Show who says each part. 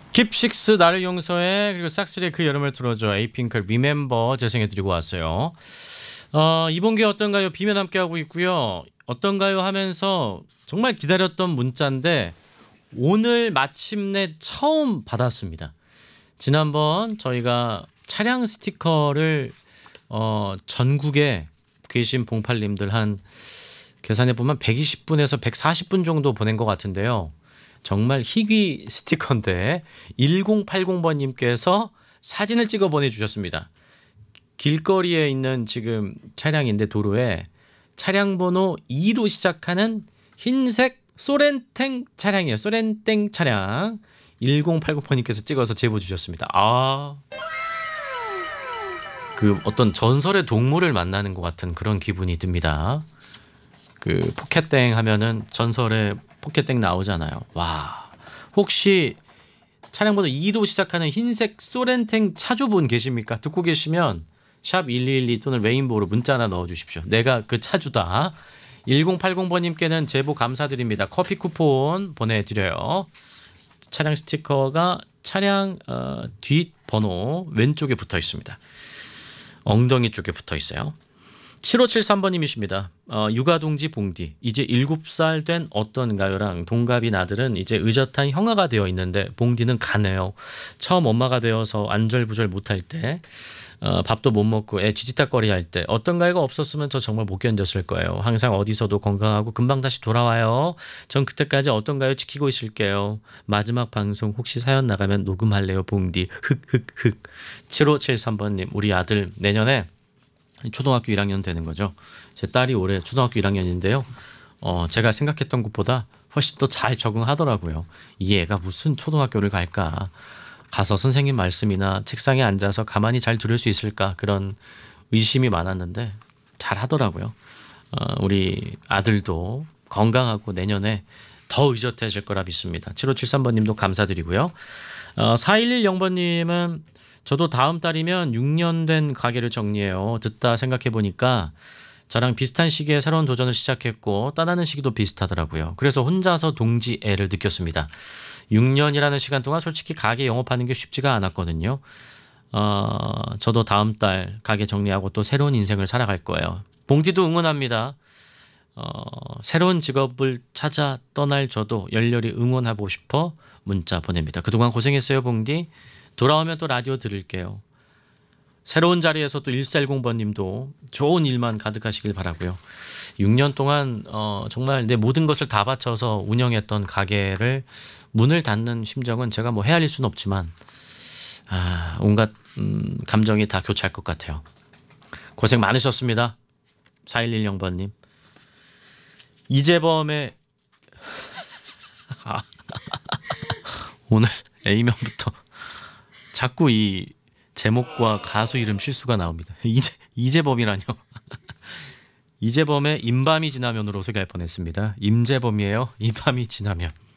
Speaker 1: 킵식스 나를 용서해 그리고 싹쓸이 그 여름을 틀어줘 에이핑클 리멤버 재생해드리고 왔어요. 이번 게 어떤가요? 비면 함께하고 있고요. 어떤가요 하면서 정말 기다렸던 문자인데 오늘 마침내 처음 받았습니다. 지난번 저희가 차량 스티커를 전국에 계신 봉팔님들 한 계산해보면 120분에서 140분 정도 보낸 것 같은데요. 정말 희귀 스티커인데 1080번님께서 사진을 찍어 보내주셨습니다. 길거리에 있는 지금 차량인데 도로에 차량 번호 2로 시작하는 흰색 소렌탱 차량이에요. 소렌탱 차량 1080번님께서 찍어서 제보 주셨습니다. 그 어떤 전설의 동물을 만나는 것 같은 그런 기분이 듭니다. 그 포켓땡 하면은 전설의 포켓땡 나오잖아요. 와, 혹시 차량 번호 2로 시작하는 흰색 소렌탱 차주분 계십니까? 듣고 계시면 샵 1212 또는 레인보우로 문자 하나 넣어주십시오. 내가 그 차주다. 1080번님께는 제보 감사드립니다. 커피 쿠폰 보내드려요. 차량 스티커가 차량 뒷 번호 왼쪽에 붙어 있습니다. 엉덩이 쪽에 붙어 있어요. 7573번님이십니다. 육아동지 봉디 이제 7살 된 어떤가요랑 동갑인 아들은 이제 의젓한 형아가 되어 있는데 봉디는 가네요. 처음 엄마가 되어서 안절부절 못할 때 밥도 못 먹고 애 쥐짓다거리 할 때 어떤가요가 없었으면 저 정말 못 견뎠을 거예요. 항상 어디서도 건강하고 금방 다시 돌아와요. 전 그때까지 어떤가요 지키고 있을게요. 마지막 방송 혹시 사연 나가면 녹음할래요 봉디 흑흑흑. 7573번님 우리 아들 내년에 초등학교 1학년 되는 거죠. 제 딸이 올해 초등학교 1학년인데요. 제가 생각했던 것보다 훨씬 더 잘 적응하더라고요. 이 애가 무슨 초등학교를 갈까? 가서 선생님 말씀이나 책상에 앉아서 가만히 잘 들을 수 있을까? 그런 의심이 많았는데 잘 하더라고요. 우리 아들도 건강하고 내년에 더 의젓해질 거라 믿습니다. 7573번님도 감사드리고요. 4110번님은 저도 다음 달이면 6년 된 가게를 정리해요. 듣다 생각해보니까 저랑 비슷한 시기에 새로운 도전을 시작했고 떠나는 시기도 비슷하더라고요. 그래서 혼자서 동지애를 느꼈습니다. 6년이라는 시간 동안 솔직히 가게 영업하는 게 쉽지가 않았거든요. 저도 다음 달 가게 정리하고 또 새로운 인생을 살아갈 거예요. 봉디도 응원합니다. 새로운 직업을 찾아 떠날 저도 열렬히 응원하고 싶어 문자 보냅니다. 그동안 고생했어요 봉디. 돌아오면 또 라디오 들을게요. 새로운 자리에서 또 1410번님도 좋은 일만 가득하시길 바라고요. 6년 동안 정말 내 모든 것을 다 바쳐서 운영했던 가게를 문을 닫는 심정은 제가 뭐 헤아릴 수는 없지만 온갖 감정이 다 교차할 것 같아요. 고생 많으셨습니다. 4110번님. 이재범의 오늘 A면부터 자꾸 이 제목과 가수 이름 실수가 나옵니다. 이재범이라뇨. 이재범의 인밤이 지나면으로 소개할 뻔했습니다. 임재범이에요. 이 밤이 지나면.